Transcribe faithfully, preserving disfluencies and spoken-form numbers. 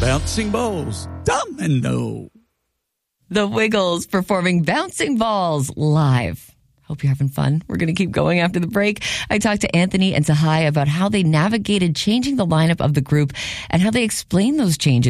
Bouncing Balls, Domino. The Wiggles performing Bouncing Balls live. Hope you're having fun. We're going to keep going after the break. I talked to Anthony and Tahai about how they navigated changing the lineup of the group and how they explain those changes